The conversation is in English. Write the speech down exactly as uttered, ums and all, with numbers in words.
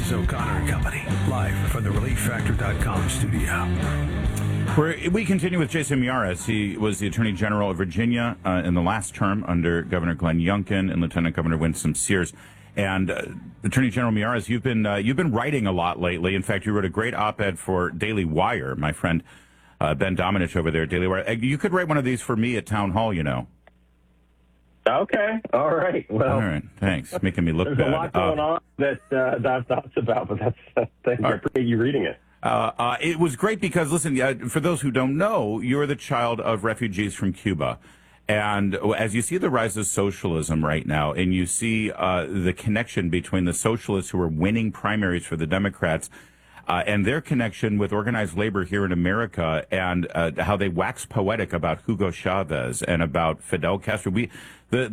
is O'Connor and Company, live from the relief factor dot com studio. We're, we continue with Jason Miyares. He was the Attorney General of Virginia uh, in the last term under Governor Glenn Youngkin and Lieutenant Governor Winsome Sears. And uh, Attorney General Miyares, you've been uh, you've been writing a lot lately. In fact, you wrote a great op-ed for Daily Wire. My friend uh, Ben Domenech over there at Daily Wire. You could write one of these for me at Town Hall, you know. Okay. All right. Well, all right. Thanks. Making me look there's bad. There's a lot going uh, on that uh, that I've thoughts about, but that's uh, thank you. I appreciate you reading it. Uh, uh, it was great because, listen, uh, for those who don't know, you're the child of refugees from Cuba. And as you see the rise of socialism right now, and you see uh, the connection between the socialists who are winning primaries for the Democrats uh, and their connection with organized labor here in America, and uh, how they wax poetic about Hugo Chavez and about Fidel Castro. We, the,